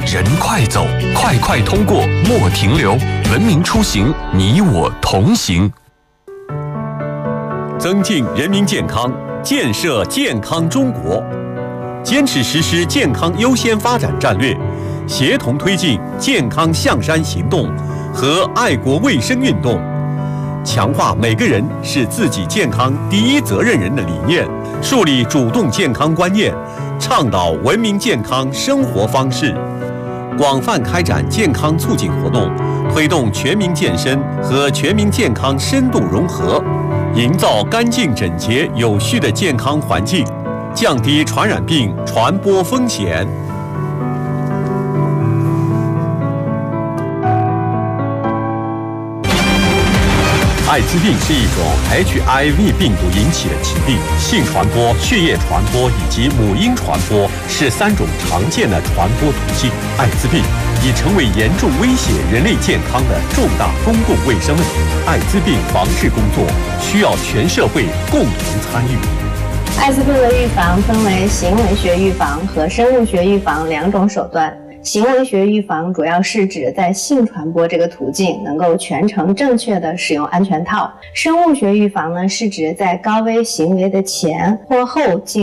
人快走，快快通过，莫停留。文明出行，你我同行。 增进人民健康，建设健康中国，坚持实施健康优先发展战略，协同推进健康象山行动和爱国卫生运动，强化每个人是自己健康第一责任人的理念，树立主动健康观念，倡导文明健康生活方式，广泛开展健康促进活动，推动全民健身和全民健康深度融合，营造干净整洁有序的健康环境，降低传染病传播风险。艾滋病是一种 HIV 病毒引起的疾病，性传播、血液传播以及母婴传播是3种常见的传播途径。艾滋病已成为严重威胁人类健康的重大公共卫生问题。艾滋病防治工作需要全社会共同参与。 艾滋病的预防分为行为学预防和生物学预防2种手段。行为学预防主要是指在性传播这个途径能够全程正确的使用安全套。生物学预防呢，是指在高危行为的前或后